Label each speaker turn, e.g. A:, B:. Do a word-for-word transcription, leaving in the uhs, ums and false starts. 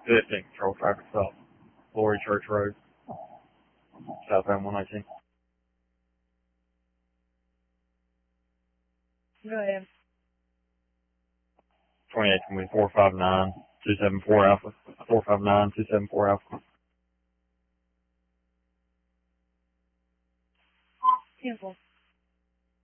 A: fifteen, control traffic stop. Glory Church Road, southbound one nineteen.
B: Go ahead.
A: twenty-eight, twenty, four five nine, two seven four Alpha. four five nine, two seven four Alpha.
B: Cancel.